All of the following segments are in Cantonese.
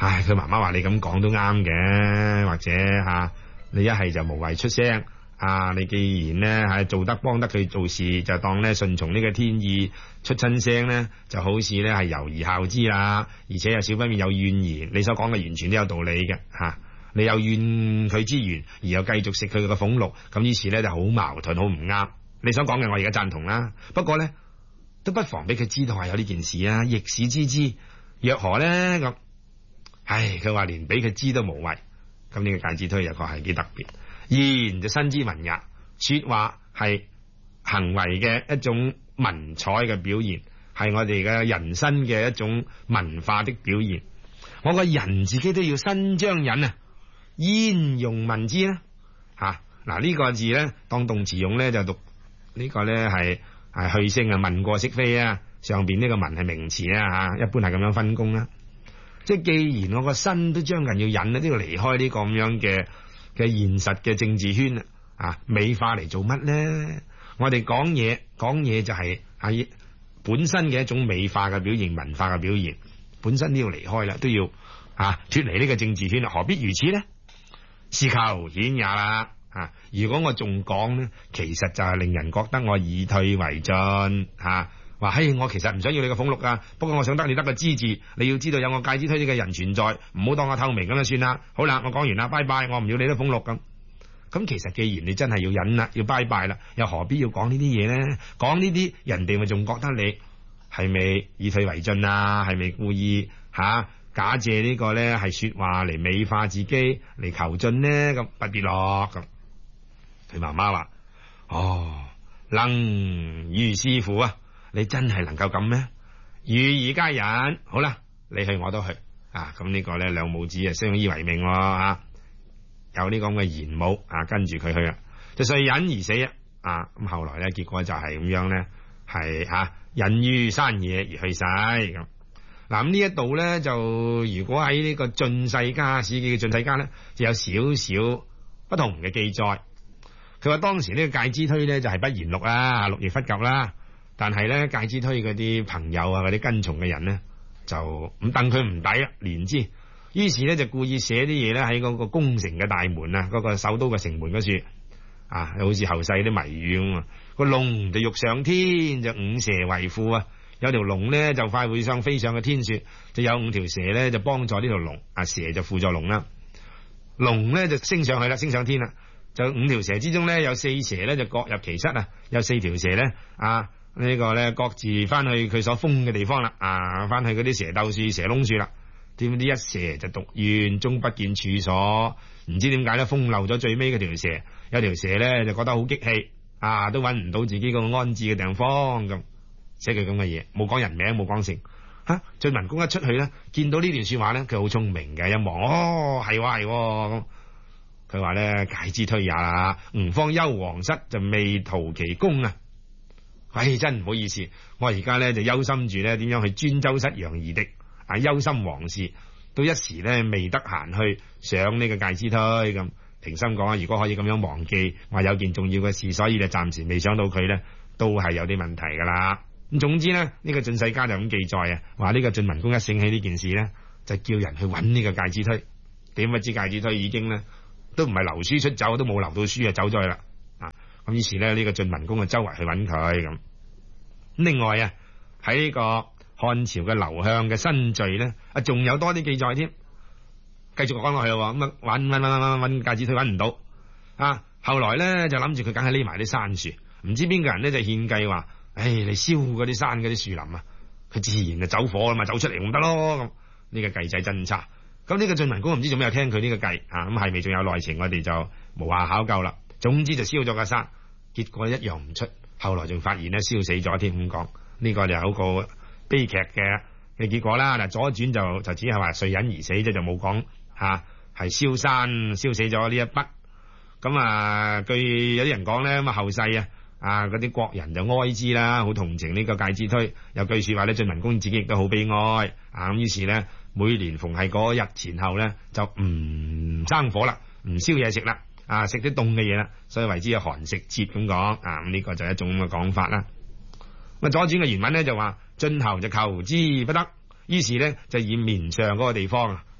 唉，佢媽媽話你咁講都啱嘅，或者你一係就無謂出聲。你既然咧係做得幫得佢做事，就當咧順從呢個天意，出親聲咧就好似咧係由而效之啦。而且又少不免有怨言，你所講嘅完全都有道理嘅你有怨佢之緣，而又繼續食佢嘅俸祿，咁於是咧就好矛盾，好唔啱。你所講嘅我而家贊同啦，不過咧都不妨俾佢知道係有呢件事啊，逆使之之，若何咧咁？唉，佢話連俾佢知都無謂，咁呢個介子推又確係幾特別。言就身之文也，說話係行為嘅一種文采嘅表現，係我哋嘅人生嘅一種文化的表現。我個人自己都要伸張引焉用文之呢呢個字咧當動詞用咧就讀呢個咧係去聲問過識非上邊呢個文係名詞一般係咁樣分工啦。即係既然我個身都將近要引都要離開呢個咁樣嘅現實嘅政治圈美化嚟做乜咧？我哋講嘢就係本身嘅一種美化嘅表現，文化嘅表現，本身都要離開啦，都要脫離呢個政治圈，何必如此呢？是求顯也啦如果我仲講呢，其實就係令人覺得我以退為進話嘿，我其實唔想要你個俸祿不過我想得你得個知字，你要知道有我介子推呢個人存在，唔好當我透明咁就算啦。好啦，我講完啦，拜拜，我唔要你啲俸祿咁。其實既然你真係要忍啦，要拜拜啦，又何必要講呢啲嘢呢？講呢啲人哋咪仲覺得你係咪以退為進係咪故意假借呢個呢係說話嚟美化自己嚟求進呢？咁不必咯咁。佢媽媽話：能如是乎你真係能夠咁咩？與爾皆忍，好啦，你去我都去咁呢個咧兩母子相依為命有呢個咁嘅賢母跟住佢去就遂忍而死咁後來咧結果就係咁樣咧，係隱於山野而去世咁。嗱咁呢一度咧就如果喺呢個晉世家史記嘅晉世家咧，就有少少不同嘅記載。佢話當時呢個介之推咧就係不言祿啦，祿亦弗及啦。但係咧，介之推嗰啲朋友嗰啲跟從嘅人呢，就咁戥佢唔抵連之，於是咧就故意寫啲嘢咧喺嗰個宮城嘅大門嗰個首都嘅城門嗰處好似後世啲謎語咁個龍就欲上天，就五蛇為輔有條龍咧就快會飛上嘅天說，就有五條蛇咧就幫助呢條龍蛇就輔助龍啦，龍咧就升上去啦，升上天啦，就五條蛇之中咧有四蛇咧就各入其室有四條蛇咧呢個咧各自翻去佢所封嘅地方啦，翻去嗰啲蛇竇樹、蛇窿樹啦。點知一蛇就獨怨，終不見處所，唔知點解咧封漏咗最尾嗰條蛇，有條蛇咧就覺得好激氣，都揾唔到自己個安置嘅地方咁，寫佢咁嘅嘢，冇講人名，冇講姓。晉文公一出去咧，見到呢段說話咧，佢好聰明嘅，一望係咁，佢話咧介之推也啦，吾方憂皇室就未圖其功真唔好意思，我而家咧就憂心住咧點樣去專州失楊夷狄憂心皇事，都一時咧未得閒去想呢個介之推咁。平心講如果可以咁樣忘記話有件重要嘅事，所以就暫時未想到佢咧，都係有啲問題噶啦。咁總之咧，呢個晉世家就咁記載話呢個晉文公一醒起呢件事咧，就叫人去揾呢個介之推。點不知介之推已經咧都唔係留書出走，都冇留到書走咗去啦。咁於是咧呢個晉文公就周圍去揾佢咁。另外喺呢個漢朝嘅劉向嘅新序咧仲有多啲記載添。繼續講落去咯，咁揾介之推揾唔到後來咧就諗住佢梗係匿埋啲山樹，唔知邊個人咧就獻計話，你燒嗰啲山嗰啲樹林佢自然就走火啦嘛，走出嚟唔得咯咁。呢個計仔真差。咁呢個晉文公唔知做咩聽佢呢個計咁係咪仲有內情，我哋就無話考究啦。總之就燒咗個山，結果一樣唔出，後來仲發現咧燒死咗添。咁講呢個就有個悲劇嘅結果啦。嗱，左傳就只係話遂忍而死啫，就冇講係燒山燒死咗呢一筆。咁據有啲人講咧，咁後世嗰啲國人就哀之啦，好同情呢個介之推。有句說話咧，晉文公自己亦都好悲哀咁於是咧每年逢係嗰日前後咧就唔生火啦，唔燒嘢食啦，食啲凍嘅嘢啦，所以為之係寒食節咁講咁呢個就係一種咁嘅講法啦。咁左傳嘅原文咧就話晉侯就求之不得，於是咧就以綿上嗰個地方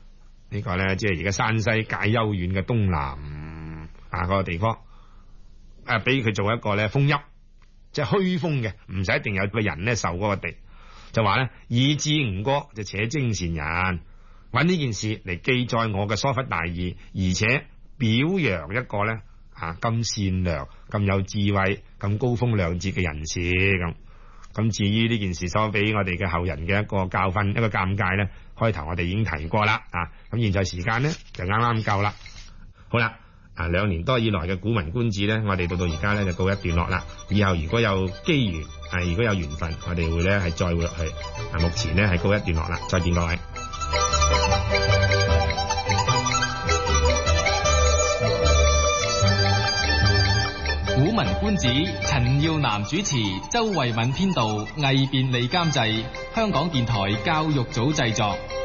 呢個咧即係而家山西介休縣嘅東南嗰個地方，俾佢做一個咧封邑，即係虛封嘅，唔使一定有個人咧受嗰個地。就話咧，以致吳國就且徵善人，揾呢件事嚟記載我嘅疏忽大意，而且表揚一個咧咁善良、咁有智慧、咁高風亮節嘅人士咁。咁至於呢件事所俾我哋嘅後人嘅一個教訓、一個尷尬咧，開頭我哋已經提過啦。咁現在時間咧就啱啱夠啦。好啦，2年多以來嘅古文觀止咧，我哋到而家咧就告一段落啦。以後如果有機緣，如果有緣分，我哋會咧係再會落去。目前咧係告一段落啦。再見各位。 古文觀止，陳耀南主持，周慧敏編導，魏便利監製，香港電台教育組製作。